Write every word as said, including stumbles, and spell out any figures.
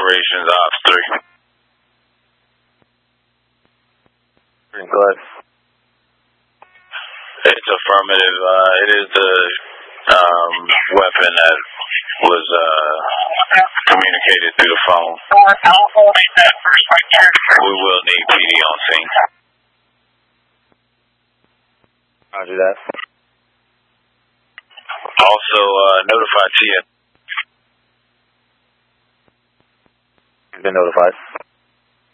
operations, Ops three. Go ahead. It's affirmative. Uh, it is the um, weapon that was uh, communicated through the phone. We will need P D on scene. Roger that. Also, uh, notify T S. Been notified.